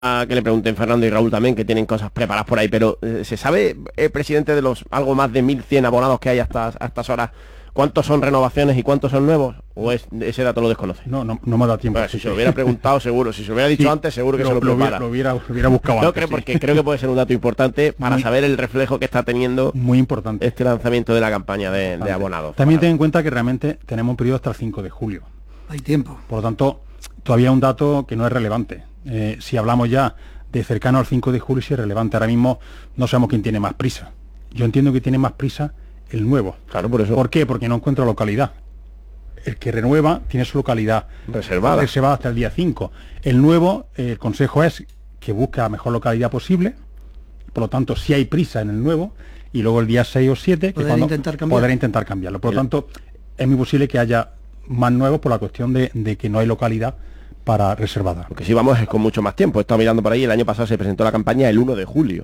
que le pregunten Fernando y Raúl también, que tienen cosas preparadas por ahí, pero ¿se sabe, presidente, de los algo más de 1.100 abonados que hay a estas horas, cuántos son renovaciones y cuántos son nuevos? ¿O ese dato lo desconoce? No me da tiempo. Bueno, si se lo hubiera preguntado, seguro. Si se lo hubiera dicho antes, seguro que se lo prepara. Lo hubiera buscado antes. Creo, porque creo que puede ser un dato importante para saber el reflejo que está teniendo muy importante este lanzamiento de la campaña de abonados. También ten en cuenta que realmente tenemos un periodo hasta el 5 de julio. Hay tiempo. Por lo tanto, todavía un dato que no es relevante. Si hablamos ya de cercano al 5 de julio, sí es relevante. Ahora mismo no sabemos quién tiene más prisa. Yo entiendo que tiene más prisa el nuevo. Claro, por eso. ¿Por qué? Porque no encuentra localidad. El que renueva tiene su localidad reservada hasta el día 5. El nuevo, el consejo es que busque la mejor localidad posible. Por lo tanto, si hay prisa en el nuevo, y luego el día 6 o 7 poder intentar cambiarlo. Por lo tanto, es muy posible que haya más nuevos por la cuestión de que no hay localidad para reservada. Porque si vamos es con mucho más tiempo. He estado mirando por ahí, el año pasado se presentó la campaña el 1 de julio.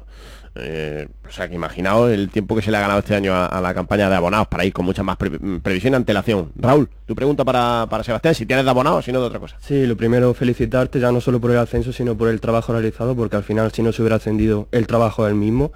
O sea que imaginaos el tiempo que se le ha ganado este año a la campaña de abonados para ir con mucha más previsión y antelación. Raúl, tu pregunta para Sebastián, si tienes de abonados, si no de otra cosa. Sí, lo primero felicitarte ya no solo por el ascenso, sino por el trabajo realizado, porque al final si no se hubiera ascendido el trabajo es el mismo.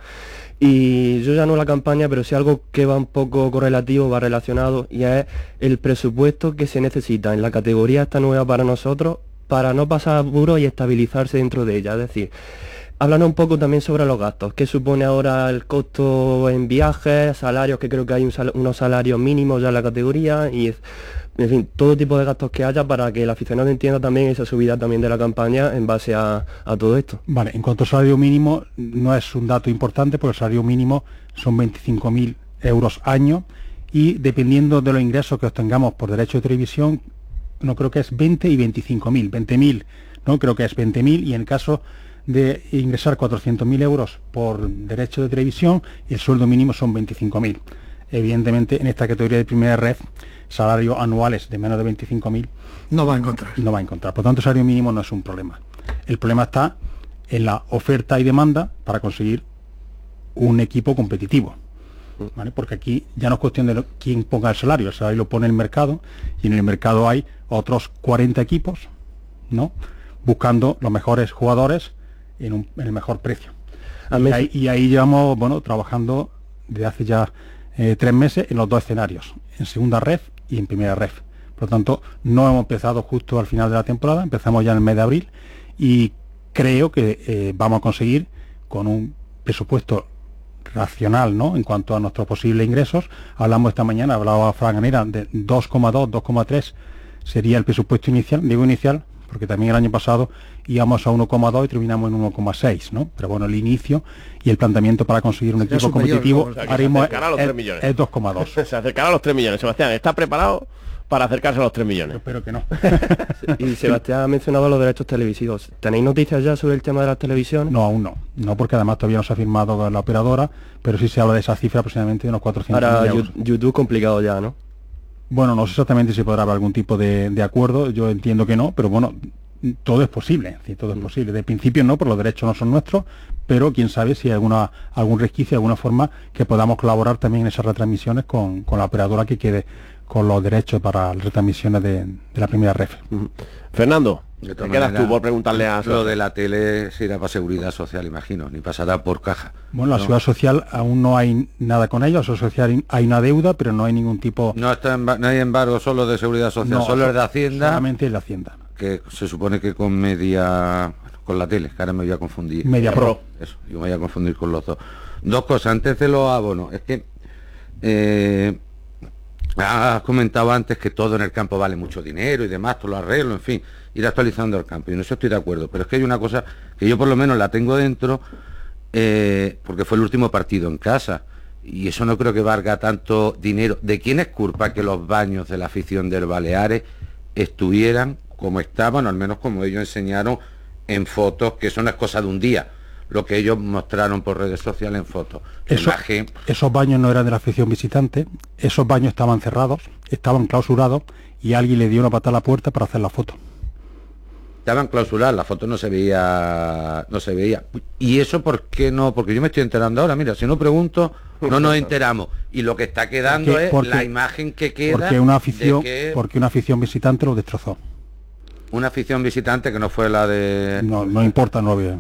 Y yo ya no la campaña, pero sí algo que va un poco correlativo, va relacionado, y es el presupuesto que se necesita en la categoría esta nueva para nosotros, para no pasar apuros y estabilizarse dentro de ella. Es decir, háblanos un poco también sobre los gastos. ¿Qué supone ahora el costo en viajes, salarios, que creo que hay unos salarios mínimos ya en la categoría, y en fin, todo tipo de gastos que haya para que el aficionado entienda también esa subida también de la campaña en base a todo esto? Vale, en cuanto al salario mínimo, no es un dato importante, porque el salario mínimo son 25.000 euros año, y dependiendo de los ingresos que obtengamos por derecho de televisión, no creo que es 20 y 25.000. 20.000, no creo que es 20.000, y en el caso de ingresar 400.000 euros por derecho de televisión, el sueldo mínimo son 25.000. Evidentemente, en esta categoría de primera red, salarios anuales de menos de 25.000 no va a encontrar. Por tanto, el salario mínimo no es un problema. El problema está en la oferta y demanda para conseguir un equipo competitivo, ¿vale? Porque aquí ya no es cuestión de quién ponga el salario lo pone el mercado, y en el mercado hay otros 40 equipos, ¿no?, buscando los mejores jugadores en el mejor precio. Y ahí llevamos trabajando desde hace ya 3 meses en los dos escenarios, en segunda ref y en primera ref. Por lo tanto, no hemos empezado justo al final de la temporada, empezamos ya en el mes de abril, y creo que vamos a conseguir, con un presupuesto racional, ¿no?, en cuanto a nuestros posibles ingresos. Hablamos esta mañana, hablaba Fran Ganera, de 2,2, 2,3 sería el presupuesto inicial, digo inicial, porque también el año pasado íbamos a 1,2 y terminamos en 1,6, ¿no? Pero bueno, el inicio y el planteamiento para conseguir un equipo competitivo ahora mismo es 2,2. Se acercará a los 3 millones. Sebastián, ¿está preparado para acercarse a los 3 millones? Yo espero que no. Y Sebastián ha mencionado los derechos televisivos. ¿Tenéis noticias ya sobre el tema de las televisiones? No, aún no. No, porque además todavía no se ha firmado con la operadora, pero sí se habla de esa cifra aproximadamente de unos 400.000 euros. YouTube complicado ya, ¿no? Bueno, no sé exactamente si podrá haber algún tipo de acuerdo, yo entiendo que no, pero bueno, todo es posible, todo es posible. De principio no, porque los derechos no son nuestros, pero quién sabe si hay algún resquicio, alguna forma que podamos colaborar también en esas retransmisiones con la operadora que quede con los derechos para las retransmisiones de la primera ref. Fernando, ¿te quedas tú por preguntarle a... Lo de la tele se irá para seguridad social, imagino, ni pasará por caja. Bueno, la seguridad social aún no hay nada con ellos, la seguridad social hay una deuda, pero no hay ningún tipo... No hay embargo solo de seguridad social, no, solo es de Hacienda. Solamente es de Hacienda. Que se supone que con media... con la tele, que ahora me voy a confundir. Media Pro. Eso, yo me voy a confundir con los dos. Dos cosas, antes de los abonos, es que... has comentado antes que todo en el campo vale mucho dinero y demás, todo lo arreglo, en fin, ir actualizando el campo, y en eso estoy de acuerdo, pero es que hay una cosa que yo por lo menos la tengo dentro, porque fue el último partido en casa, y eso no creo que valga tanto dinero. ¿De quién es culpa que los baños de la afición del Baleares estuvieran como estaban, o al menos como ellos enseñaron en fotos, que eso no es cosa de un día, lo que ellos mostraron por redes sociales en fotos? Esos baños no eran de la afición visitante, esos baños estaban cerrados, estaban clausurados, y alguien le dio una patada a la puerta para hacer la foto. Estaban clausuradas, la foto no se veía. ¿Y eso por qué no? Porque yo me estoy enterando ahora, mira, si no pregunto, no nos enteramos. Y lo que está quedando es la imagen que queda. Porque una afición visitante lo destrozó. una afición visitante que no fue la de... No importa, no había.